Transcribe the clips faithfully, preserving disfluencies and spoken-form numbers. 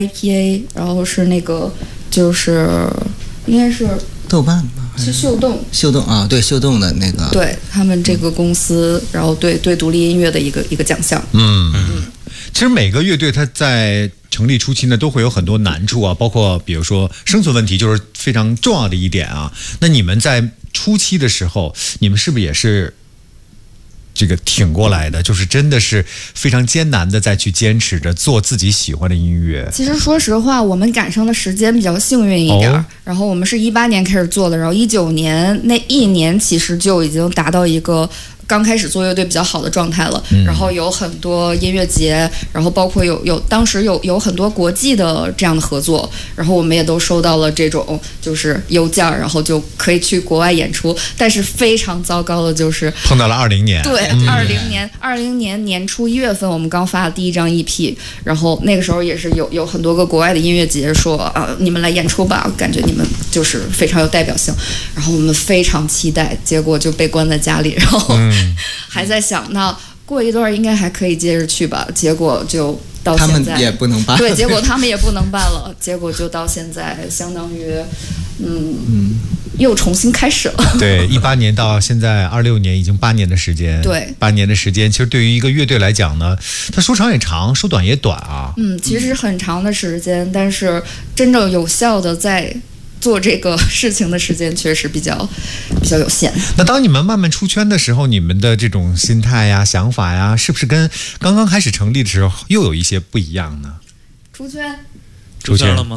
I P A， 然后是那个就是应该是豆瓣吧， 是秀动， 秀动啊，对，秀动的那个， 对他们这个公司，然后对对独立音乐的一个一个奖项。 嗯嗯，其实每个乐队它在成立初期呢，都会有很多难处啊，包括比如说生存问题，就是非常重要的一点啊。那你们在初期的时候，你们是不是也是这个挺过来的？就是真的是非常艰难的再去坚持着做自己喜欢的音乐。 其实说实话，我们赶上的时间比较幸运一点、哦、然后我们是一八年开始做的，然后一九年那一年其实就已经达到一个刚开始做乐队比较好的状态了、嗯、然后有很多音乐节，然后包括有有当时有有很多国际的这样的合作，然后我们也都收到了这种就是邮件，然后就可以去国外演出。但是非常糟糕的就是碰到了二零年， 对，二零年二零年年初一月份我们刚发的第一张 E P， 然后那个时候也是有有很多个国外的音乐节说啊，你们来演出吧，感觉你们就是非常有代表性，然后我们非常期待，结果就被关在家里，然后、嗯还在想，那过一段应该还可以接着去吧，结果就到现在他们也不能办， 对，结果他们也不能办了，结果就到现在相当于嗯嗯又重新开始了。 对，一八年到现在二六年，已经八年的时间。 对， 八年的时间，其实对于一个乐队来讲呢，它说长也长，说短也短啊。 嗯，其实很长的时间，嗯、但是真正有效的在做这个事情的时间确实比较比较有限。 那当你们慢慢出圈的时候，你们的这种心态呀、想法呀，是不是跟刚刚开始成立的时候又有一些不一样呢？ 出圈。 出圈了吗？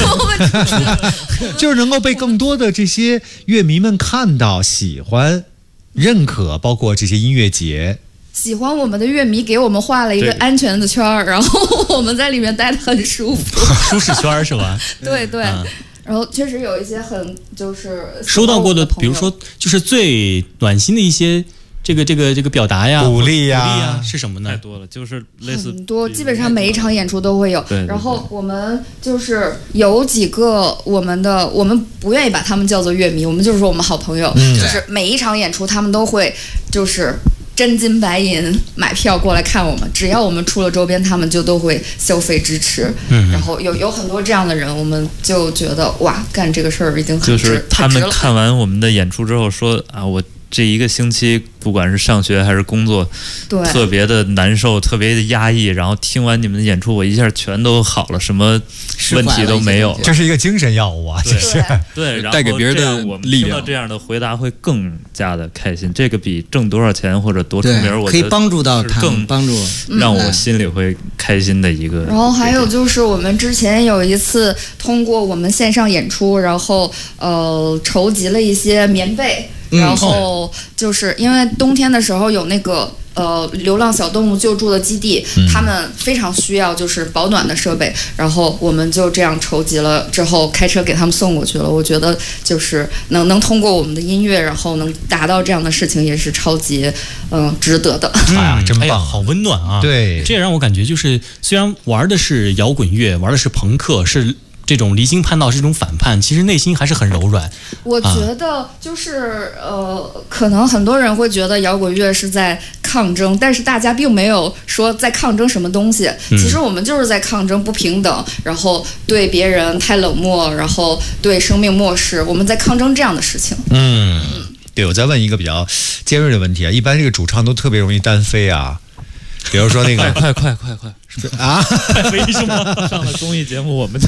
就是能够被更多的这些乐迷们看到、喜欢、认可，包括这些音乐节。 喜欢我们的乐迷给我们画了一个安全的圈，然后我们在里面待得很舒服， 舒适圈是吧？ 对对。嗯，然后确实有一些很就是收到过的，比如说就是最暖心的一些这个这个这个表达呀、 鼓励呀、 鼓励呀是什么呢？ 太多了，就是类似很多，基本上每一场演出都会有。然后我们就是有几个我们的，我们不愿意把他们叫做乐迷，我们就是说我们好朋友，嗯、就是每一场演出他们都会就是真金白银买票过来看我们，只要我们出了周边，他们就都会消费支持。嗯，然后有有很多这样的人，我们就觉得哇，干这个事儿已经很值， 就是他们看完我们的演出之后说啊，我这一个星期不管是上学还是工作， 对， 特别的难受，特别的压抑，然后听完你们的演出，我一下全都好了，什么问题都没有。 这是一个精神药物啊，这是对，然后带给别人的我们听到这样的回答会更加的开心。这个比挣多少钱或者多出名，我可以帮助到他， 更帮助让我心里会开心的一个。 然后还有就是我们之前有一次通过我们线上演出，然后呃筹集了一些棉被。然后就是因为冬天的时候有那个呃流浪小动物救助的基地，嗯、他们非常需要就是保暖的设备，然后我们就这样筹集了之后开车给他们送过去了。我觉得就是能能通过我们的音乐，然后能达到这样的事情，也是超级嗯、呃、值得的。 哎呀，真棒，哎、 好温暖啊！ 对， 这也让我感觉就是虽然玩的是摇滚乐，玩的是朋克，是这种离经叛道，是这种反叛，其实内心还是很柔软。 我觉得就是呃，可能很多人会觉得摇滚乐是在抗争，但是大家并没有说在抗争什么东西。嗯、其实我们就是在抗争不平等，然后对别人太冷漠，然后对生命漠视，我们在抗争这样的事情。 嗯，对，我再问一个比较尖锐的问题啊，一般这个主唱都特别容易单飞啊。比如说那个快快快快啊！ 为什么上了综艺节目我们就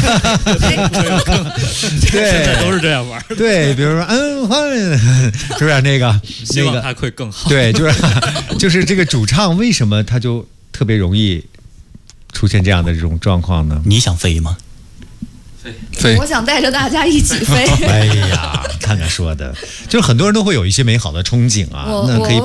对， 现在都是这样玩。 对，比如说嗯，是不是那个希望他会更好？ 对，就是就是这个主唱为什么他就特别容易出现这样的这种状况呢？ 你想飞吗？ 飞，我想带着大家一起飞。 哎呀，看看说的，就是很多人都会有一些美好的憧憬啊，那可以